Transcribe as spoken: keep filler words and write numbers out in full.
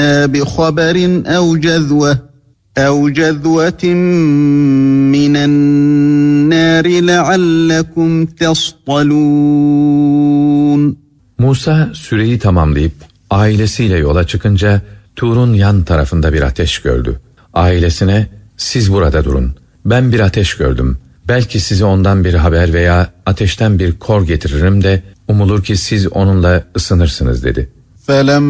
بِخَبَرٍ اَوْ جَذْوَةٍ اَوْ جَذْوَةٍ مِّنَ النَّارِ لَعَلَّكُمْ تَصْطَلُونَ. Musa süreyi tamamlayıp ailesiyle yola çıkınca Tur'un yan tarafında bir ateş gördü. Ailesine siz burada durun, ben bir ateş gördüm. Belki size ondan bir haber veya ateşten bir kor getiririm de umulur ki siz onunla ısınırsınız dedi. فَلَمَّا